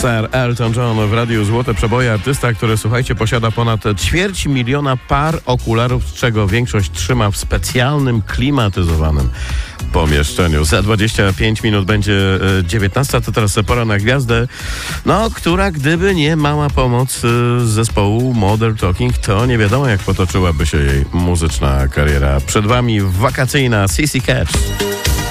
Sir Elton John w Radiu Złote Przeboje. Artysta, który, słuchajcie, posiada ponad 250 000 par okularów, z czego większość trzyma w specjalnym, klimatyzowanym pomieszczeniu. Za 25 minut będzie 19. To teraz pora na gwiazdę, która gdyby nie mała pomoc z zespołu Modern Talking, to nie wiadomo, jak potoczyłaby się jej muzyczna kariera. Przed wami wakacyjna CC Catch.